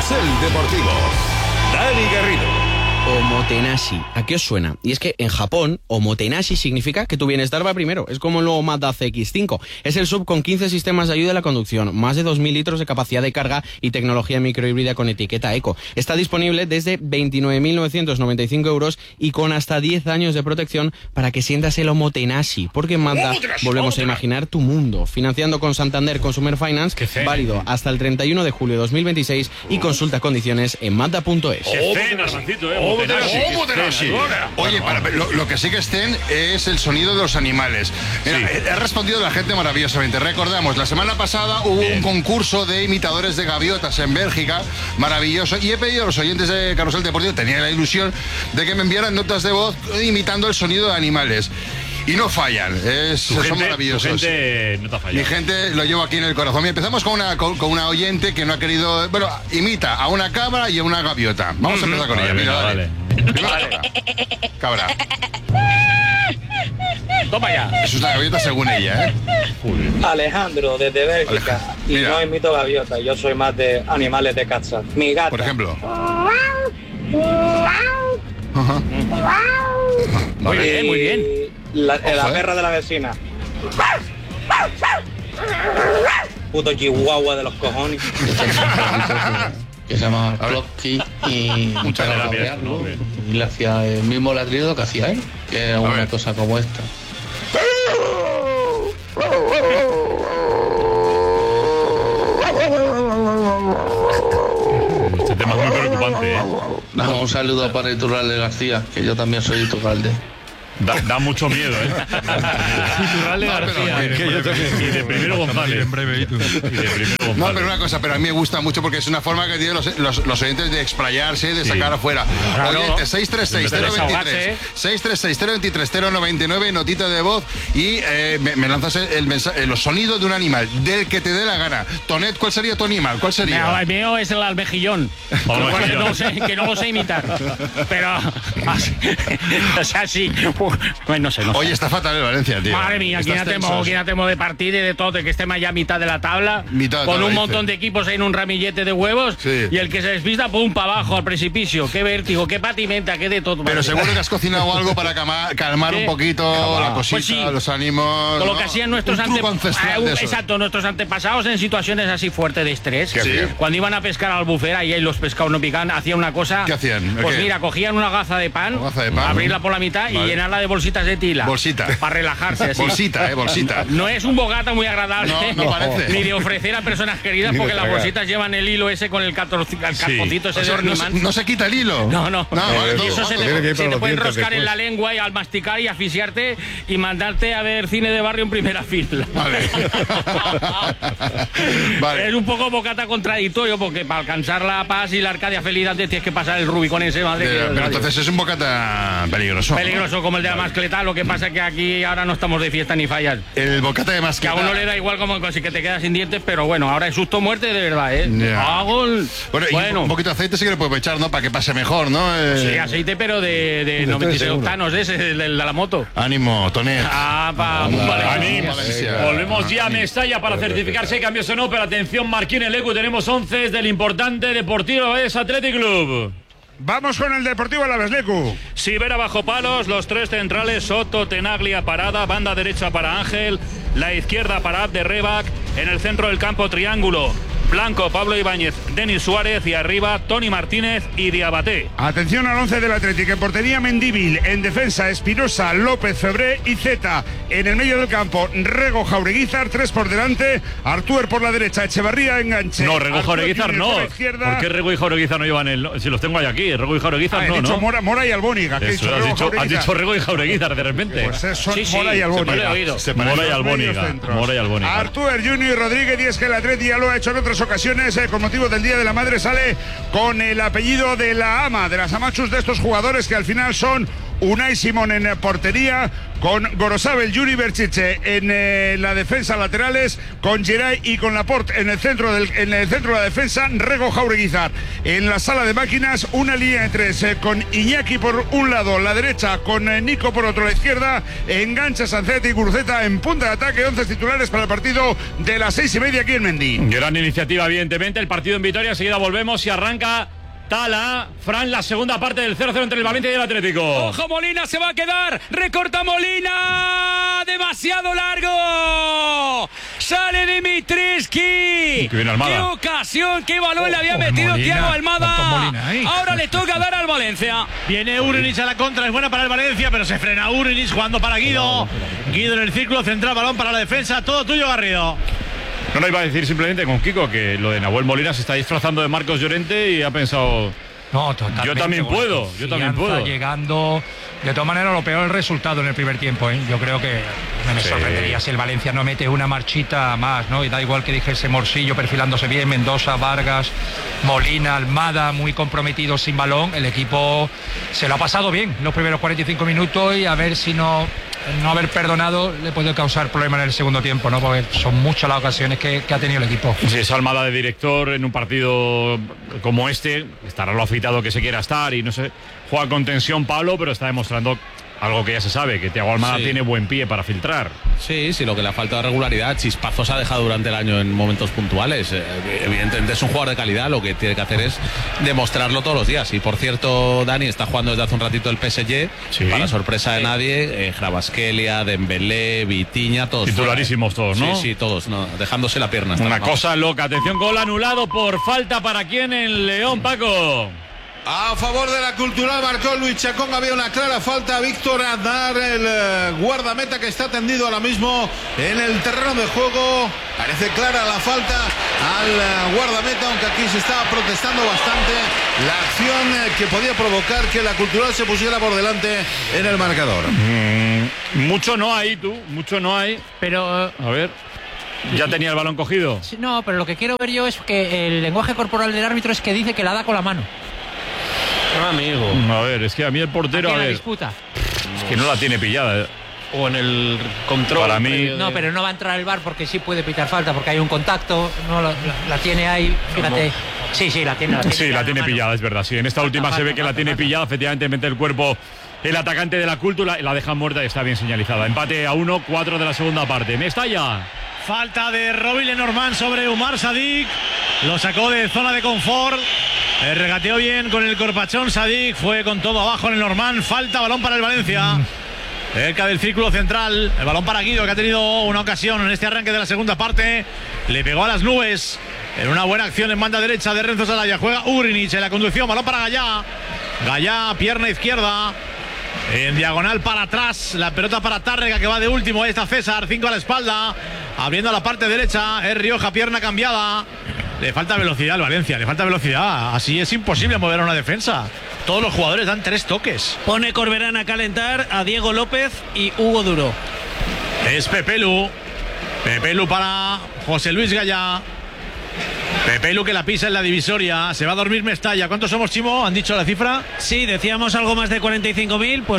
Carrusel Deportivo. Dani Garrido. Omotenashi, ¿a qué os suena? Y es que en Japón, omotenashi significa que tu bienestar va primero. Es como el nuevo Mazda CX-5. Es el SUV con 15 sistemas de ayuda a la conducción, más de 2.000 litros de capacidad de carga y tecnología microhíbrida con etiqueta eco. Está disponible desde 29.995 euros y con hasta 10 años de protección para que sientas el omotenashi. Porque en Mazda volvemos a imaginar tu mundo. Financiando con Santander Consumer Finance, válido hasta el 31 de julio de 2026 y consulta condiciones en mazda.es. Oye, lo que sí que estén es el sonido de los animales. Mira, ha respondido la gente maravillosamente. Recordamos, la semana pasada hubo un concurso de imitadores de gaviotas en Bélgica, maravilloso, y he pedido a los oyentes de Carrusel Deportivo, tenía la ilusión de que me enviaran notas de voz imitando el sonido de animales. Y no fallan, son maravillosos. Tu gente no te ha fallado. Mi gente lo llevo aquí en el corazón. Y empezamos con una oyente que no ha querido... Bueno, imita a una cabra y a una gaviota. Vamos a empezar con ella. Mira, vale. Primero cabra. Toma ya. Es una gaviota según ella, ¿eh? Alejandro, desde Bélgica. Y no imito gaviota, yo soy más de animales de casa. Mi gata. Por ejemplo. Muy bien, muy bien. La perra de la vecina. Puto chihuahua de los cojones. Que se llama Klopki y Muchas gracias. Y le hacía el mismo ladrido que hacía él, que era una cosa como esta. Este tema es muy preocupante, ¿eh? Un saludo para Iturralde García, que yo también soy Iturralde. Da mucho miedo, ¿eh? Iturralde García. Y de primero González. En breve, y tú. No, pero una cosa, pero a mí me gusta mucho porque es una forma que tienen los oyentes de explayarse, de sacar afuera. Oyentes, 636-023, notita de voz y me lanzas el mensaje, los sonidos de un animal, del que te dé la gana. Tonet, ¿cuál sería tu animal? ¿Cuál sería? El mío es el almejillón. Que no lo sé imitar. Pero, o sea, sí. Pues no sé. Oye, está fatal el Valencia, tío. Madre mía, aquí ya tenemos de partida y de todo, de que estemos ya a mitad de la tabla, con un montón de equipos ahí en un ramillete de huevos, y el que se despista, pum, para abajo, al precipicio. Qué vértigo, qué patimenta, qué de todo. Pero seguro que has cocinado algo para calmar un poquito la cosita, pues sí, los ánimos. Con lo que hacían nuestros nuestros antepasados en situaciones así fuertes de estrés. Cuando iban a pescar al bufera y ahí los pescados no picaban, hacían una cosa. ¿Qué hacían? Pues mira, cogían una gaza de pan, abrirla por la mitad y llenarla de bolsitas de tila. Bolsita. Para relajarse así. Bolsita. No es un bogata muy agradable. No parece. Ni de ofrecer a personas queridas, porque las bolsitas llevan el hilo ese con el cartoncito ese de hornimán. No se quita el hilo. No. Vale, y eso se te puede enroscar en la lengua y al masticar y asfixiarte y mandarte a ver cine de barrio en primera fila. Vale. Es un poco bocata contradictorio, porque para alcanzar la paz y la Arcadia feliz antes tienes que pasar el Rubicón ese, madre. Pero entonces es un bocata peligroso. Peligroso, como el de la mascleta. Lo que pasa es que aquí ahora no estamos de fiesta ni fallas. El bocata de mascleta. Que a uno le da igual como si que te quedas sin dientes, pero bueno, ahora es susto muerte de verdad, ¿eh? Bueno, un poquito de aceite sí que le puedo echar, ¿no? Para que pase mejor, ¿no? Sí, aceite, pero de 96 octanos, ese, de la moto. Ánimo, Tonet. Ánimo. Volvemos ya a Mestalla para certificar si hay cambios o no, pero atención, Marquín el Ecu, tenemos 11 del importante Deportivo Alavés Athletic Club. Vamos con el Deportivo Alavés, Lecu. Sivera bajo palos, los tres centrales, Soto, Tenaglia, Parada, banda derecha para Ángel, la izquierda para Abderrebac, en el centro del campo triángulo, Blanco, Pablo Ibáñez, Denis Suárez y arriba Tony Martínez y Diabaté. Atención al 11 del Atlético. En portería Mendívil, en defensa Espinosa, López, Febré y Zeta. En el medio del campo Rego, Jaureguizar, 3 por delante, Artúer por la derecha, Echevarría enganche. No, Rego, Jaureguizar no. ¿Por qué Rego y Jaureguizar no llevan el...? Si los tengo aquí, Rego y Jaureguizar no, dicho ¿no? Mora y Albóniga. Has dicho Rego y Jaureguizar de repente. Pues son Mora y Albóniga. Mora y Albóniga. Artúer, Junior y Rodríguez, y es que el Atleti ya lo ha hecho en otras ocasiones, con motivo del Día de la Madre, sale con el apellido de la ama, de las amachus de estos jugadores que al final son Unai Simón en portería, con Gorosabel, Yuri Berchiche en la defensa laterales, con Geray y con Laporte en el centro de la defensa, Rego Jaureguizar. En la sala de máquinas, una línea de 3 con Iñaki por un lado, la derecha, con Nico por otro, la izquierda, engancha Sancet y Guruceta en punta de ataque. 11 titulares para el partido de las 6:30 aquí en Mendy. Gran iniciativa, evidentemente, el partido en Vitoria. Enseguida volvemos y arranca Tala. Fran, la segunda parte del 0-0 entre el Valencia y el Atlético. ¡Ojo, Molina se va a quedar! ¡Recorta Molina! ¡Demasiado largo! ¡Sale Dimitrievski! ¡Qué ocasión! ¡Qué balón le había metido Thiago Almada! Ahora le toca dar al Valencia. Viene Urinic a la contra, es buena para el Valencia, pero se frena Urinic jugando para Guido. Guido en el círculo central, balón para la defensa. Todo tuyo, Garrido. No, iba a decir simplemente con Kiko que lo de Nahuel Molina se está disfrazando de Marcos Llorente y ha pensado... No, totalmente. Yo también puedo. Llegando. De todas maneras, lo peor el resultado en el primer tiempo, ¿eh? Yo creo que no me sorprendería si el Valencia no mete una marchita más, ¿no? Y da igual que dijese Morcillo perfilándose bien, Mendoza, Vargas, Molina, Almada, muy comprometidos sin balón. El equipo se lo ha pasado bien los primeros 45 minutos y a ver si no haber perdonado le puede causar problemas en el segundo tiempo, ¿no? Porque son muchas las ocasiones que ha tenido el equipo. Sí, esa Almada de director en un partido como este, estará lo afeitado que se quiera estar y no sé, juega con tensión Pablo, pero está demostrando algo que ya se sabe, que Thiago Almada tiene buen pie para filtrar. Sí, lo que le ha faltado de regularidad, chispazos ha dejado durante el año en momentos puntuales. Evidentemente es un jugador de calidad, lo que tiene que hacer es demostrarlo todos los días. Y por cierto, Dani está jugando desde hace un ratito el PSG, para sorpresa de nadie, Kvaratskhelia, Dembélé, Vitinha, todos titularísimos todos, ¿no? Sí, todos, no, dejándose la pierna. Una cosa loca. Atención, gol anulado por falta para quién en León, Paco. A favor de la Cultural marcó Luis Chacón. Había una clara falta a Víctor Aznar, el guardameta que está tendido ahora mismo en el terreno de juego. Parece clara la falta al guardameta, aunque aquí se estaba protestando bastante la acción que podía provocar que la Cultural se pusiera por delante en el marcador. Mucho no hay, mucho no hay. Pero... A ver... ¿Ya tenía el balón cogido? No, pero lo que quiero ver yo es que el lenguaje corporal del árbitro es que dice que la da con la mano. Amigo. A ver, es que a mí el portero, a ver, disputa. Es que no la tiene pillada. O en el control. Para mí. No, pero no va a entrar el VAR porque sí puede pitar falta, porque hay un contacto. No la tiene ahí, fíjate. Sí, la tiene. Sí, la tiene pillada, es verdad. Sí, en esta última se ve que la tiene pillada. Efectivamente, mete el cuerpo el atacante de la Cultura, la deja muerta y está bien señalizada. Empate a 1, 4 de la segunda parte. Mestalla. Falta de Robin Lenormand sobre Umar Sadik. Lo sacó de zona de confort. Regateó bien con el corpachón Sadik. Fue con todo abajo en el Lenormand. Falta, balón para el Valencia. Cerca del círculo central. El balón para Guido, que ha tenido una ocasión en este arranque de la segunda parte. Le pegó a las nubes. En una buena acción en banda derecha de Renzo Salaya. Juega Urinic en la conducción. Balón para Gallá. Gallá, pierna izquierda. En diagonal para atrás, la pelota para Tárrega, que va de último. Ahí está César, 5 a la espalda, abriendo a la parte derecha. Es Rioja, pierna cambiada. Le falta velocidad al Valencia, le falta velocidad. Así es imposible mover a una defensa. Todos los jugadores dan 3 toques. Pone Corberán a calentar a Diego López y Hugo Duro. Es Pepelu para José Luis Gallá. Pepelu que la pisa en la divisoria. Se va a dormir Mestalla. ¿Cuántos somos, Chimo? ¿Han dicho la cifra? Sí, decíamos algo más de 45.000. Pues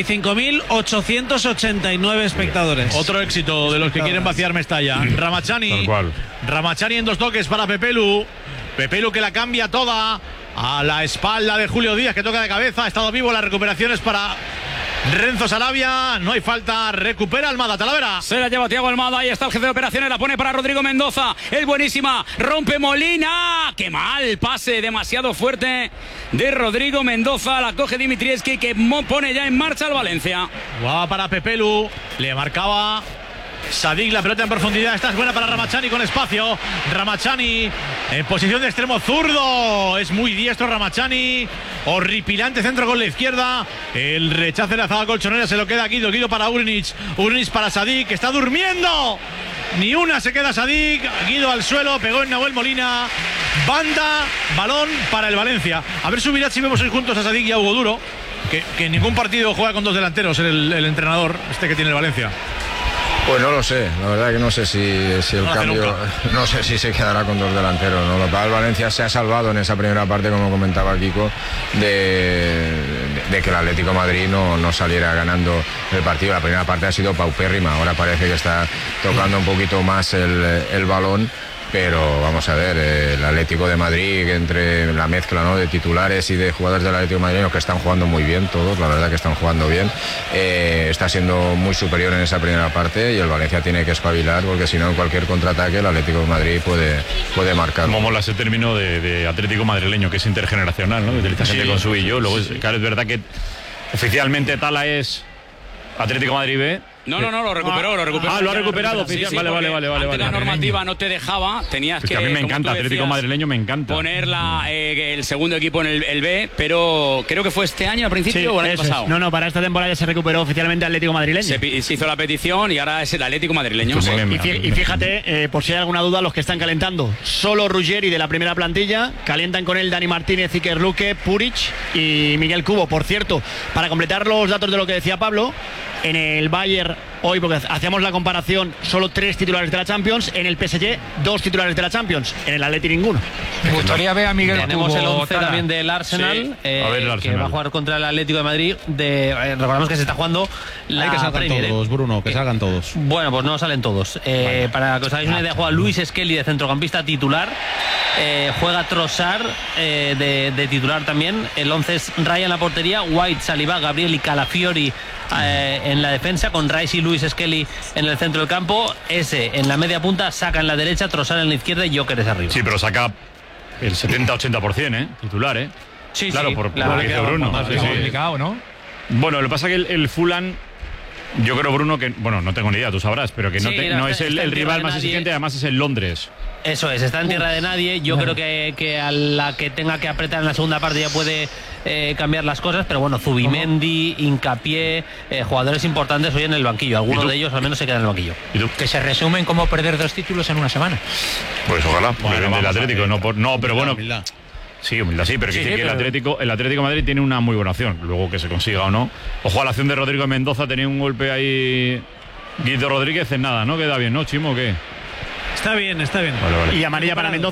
45.889 espectadores. Otro éxito de los que quieren vaciar Mestalla. Ramachani en 2 toques para Pepelu. Pepelu que la cambia toda a la espalda de Julio Díaz, que toca de cabeza. Ha estado vivo. Las recuperaciones para Renzo Sarabia, no hay falta, recupera Almada. Talavera. Se la lleva Thiago Almada, ahí está el jefe de operaciones, la pone para Rodrigo Mendoza. Es buenísima, rompe Molina. Qué mal pase, demasiado fuerte de Rodrigo Mendoza. La coge Dimitrievski, que pone ya en marcha al Valencia. Va para Pepelu, le marcaba Sadik, la pelota en profundidad. Esta es buena para Ramachani con espacio. Ramachani en posición de extremo zurdo. Es muy diestro Ramachani. Horripilante centro con la izquierda. El rechazo de la zaga colchonera se lo queda Guido. Guido para Urinic. Urinic para Sadik, que está durmiendo. Ni una se queda Sadik. Guido al suelo, pegó en Nahuel Molina. Banda, balón para el Valencia. A ver, subirá si vemos hoy juntos a Sadik y a Hugo Duro. Que en ningún partido juega con 2 delanteros el entrenador este que tiene el Valencia. Pues no lo sé, la verdad que no sé si el cambio, no sé si se quedará con dos delanteros, ¿no? Lo cual Valencia se ha salvado en esa primera parte, como comentaba Kiko, de que el Atlético de Madrid no saliera ganando el partido. La primera parte ha sido paupérrima, ahora parece que está tocando un poquito más el balón. Pero vamos a ver, el Atlético de Madrid, entre la mezcla, ¿no?, de titulares y de jugadores del Atlético de Madrid, que están jugando muy bien todos, la verdad que están jugando bien, está siendo muy superior en esa primera parte y el Valencia tiene que espabilar, porque si no, en cualquier contraataque el Atlético de Madrid puede marcar. Como mola ese término de Atlético madrileño, que es intergeneracional, ¿no? Que utiliza gente con su y yo. Luego, claro, es verdad que oficialmente Tala es Atlético Madrid B. No, lo recuperó. Lo ha recuperado. Sí, vale. La normativa no te dejaba, tenías que... a mí me encanta, Atlético madrileño me encanta. Poner el segundo equipo en el B, pero creo que fue este año al principio o el año pasado. No, para esta temporada ya se recuperó oficialmente Atlético madrileño. Se hizo la petición y ahora es el Atlético madrileño. Y fíjate, por si hay alguna duda, los que están calentando, solo Ruggeri de la primera plantilla, calientan con él Dani Martínez, Iker Luque, Puric y Miguel Cubo. Por cierto, para completar los datos de lo que decía Pablo, en el Bayern hoy, porque hacíamos la comparación, solo 3 titulares de la Champions, en el PSG 2 titulares de la Champions, en el Atleti ninguno. Me gustaría ver a Miguel Tenemos Cubo, el 11 Tala. también del Arsenal, Sí. A ver el Arsenal, que va a jugar contra el Atlético de Madrid. Recordamos que se está jugando la Hay que salgan Premier, todos, Bruno, que salgan todos. Bueno, pues no salen todos. Para que os hagáis una idea, juega Luis Skelly de centrocampista titular. Juega Trossard de titular también. El 11 es Raya en la portería, White, Saliba, Gabriel y Calafiori en la defensa, con Rice y Luis Skelly en el centro del campo. Ese en la media punta, Saka en la derecha, Trossard en la izquierda y Gyökeres arriba. Sí, pero saca el 70-80%, titular, Sí, claro, sí, por lo que dice Bruno. Es complicado, ¿no? Bueno, lo que pasa es que el Fulham, yo creo, Bruno, que, bueno, no tengo ni idea, tú sabrás, pero que no es el rival más exigente, además es el Londres. Eso es, está en tierra de nadie. Yo creo que a la que tenga que apretar en la segunda parte ya puede cambiar las cosas, pero bueno, Zubimendi, Hincapié, jugadores importantes hoy en el banquillo. Algunos de ellos al menos se quedan en el banquillo. Que se resumen como perder 2 títulos en una semana. Pues ojalá, Bueno, el Atlético, pero bueno. Humildad. Sí, humildad, sí, pero Sí, que dice que pero- el Atlético de Madrid tiene una muy buena opción, luego que se consiga o no. Ojo a la acción de Rodrigo Mendoza, tenía un golpe ahí Guido Rodríguez en nada, ¿no? Queda bien, ¿no, Chimo, o qué? Está bien. Vale. Y amarilla para Mendoza.